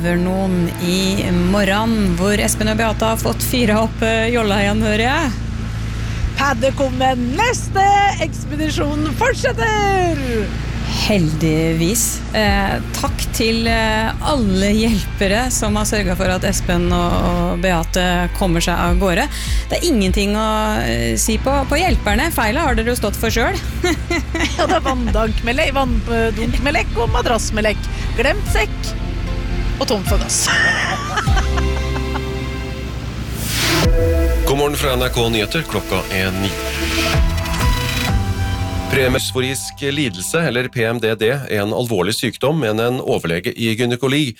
Noen i morgen, hvor Espen og Beata har fått fyret opp jolla igjen, hører jeg. Paddekummen, neste ekspedisjon fortsetter! Heldigvis. Takk til alle hjelpere som har sørget for at Espen og Beate kommer seg av gårde. Det ingenting å si på hjelperne. Feilet har dere jo stått for selv. Ja, det vanndunkmelek og madrassmelek. Glemt sekk og tomt for gass. God morgen fra NRK Nyheter, klokka 9. Premenstruerisk lidelse, eller PMDD, en alvorlig sykdom, men en overlege i gynekologi.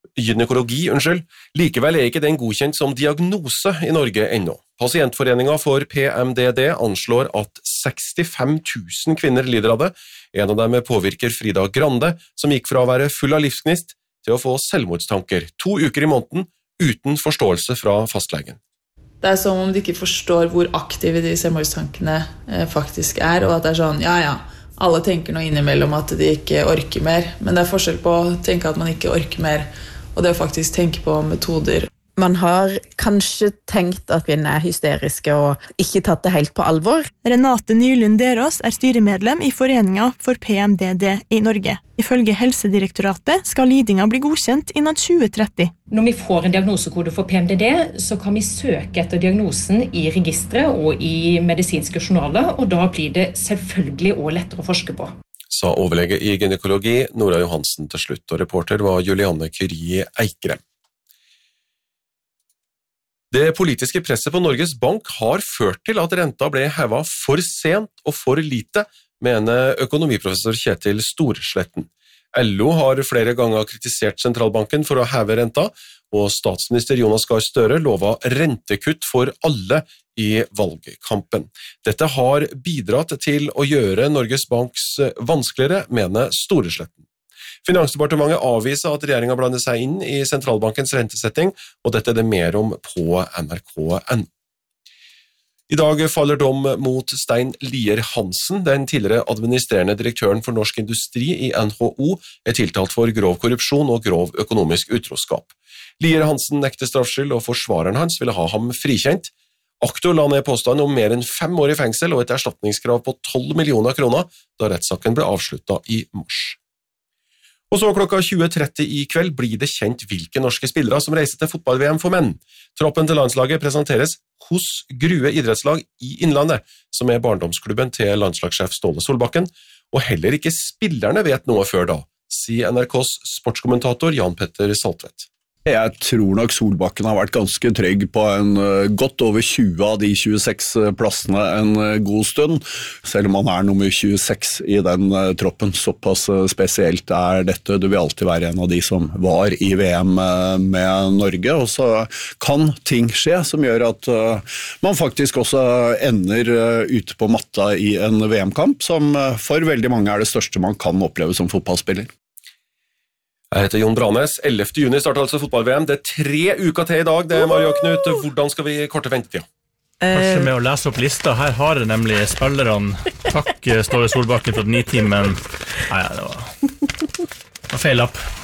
Likevel ikke den godkjent som diagnose i Norge ennå. Pasientforeningen for PMDD anslår at 65 000 kvinner lider av det. En av dem påvirker Frida Grande, som gikk fra å være full av livsgnist til å få selvmordstanker 2 uker i måneden uten forståelse fra fastlegen. Det som om de ikke forstår hvor aktive de selvmordstankene faktisk og at det sånn, ja, alle tenker nå innimellom at de ikke orker mer, men det forskjell på å tenke at man ikke orker mer, og det å faktisk tenke på metoder. Man har kanskje tenkt at kvinner hysteriske og ikke tatt det helt på alvor. Renate Nylund Derås styremedlem i Foreningen for PMDD i Norge. Ifølge Helsedirektoratet skal lidinga bli godkjent innen 2030. Når vi får en diagnosekode for PMDD, så kan vi søke etter diagnosen i registret og i medisinske journaler, og da blir det selvfølgelig også lettere å forske på. Sa overlege i gynekologi Nora Johansen til slutt, og reporter var Julianne Curie Eikrem. Det politiske presset på Norges Bank har ført til at renta ble hevet for sent og for lite, mener økonomiprofessor Kjetil Storsletten. LO har flere ganger kritisert sentralbanken for å heve renta, og statsminister Jonas Gahr Støre lovet rentekutt for alle i valgkampen. Dette har bidratt til å gjøre Norges Banks vanskeligere, mener Storsletten. Finansdepartementet avviser at regjeringen blander seg inn i sentralbankens rentesetting, og dette det mer om på NRK.no. I dag faller dom mot Stein Lier Hansen. Den tidligere administrerende direktøren for Norsk Industri i NHO tiltalt for grov korrupsjon og grov økonomisk utroskap. Lier Hansen nekter straffskyld, og forsvareren hans ville ha ham frikjent. Aktor la ned påstand om mer enn 5 år i fengsel og et erstatningskrav på 12 millioner kroner da rettssaken ble avsluttet i mars. Og så klokka 20:30 i kveld blir det kjent hvilke norske spillere som reiser til fotball-VM for menn. Troppen til landslaget presenteres hos Grue idrettslag i Innlandet, som barndomsklubben til landslagssjef Ståle Solbakken, og heller ikke spillerne vet noe før da, sier NRKs sportskommentator Jan Petter Saltvedt. Jeg tror nok Solbakken har vært ganske trygg på en godt over 20 av de 26 plassene en god stund, selv om han nummer 26 i den troppen. Såpass spesielt dette. Du vil alltid være en av de som var i VM med Norge, og så kan ting skje som gjør at man faktisk også ender ute på matta i en VM-kamp, som for veldig mange det største man kan oppleve som fotballspiller. Jeg heter Jon Branes. 11. juni starter altså fotball-VM. Det 3 uker til i dag. Det Mario Knut. Hvordan skal vi korte ventetida? Kanskje med å lese opp lista. Her har det nemlig spillerne. Takk Ståle Solbakken for 9 timen. Nei, det var feil lapp.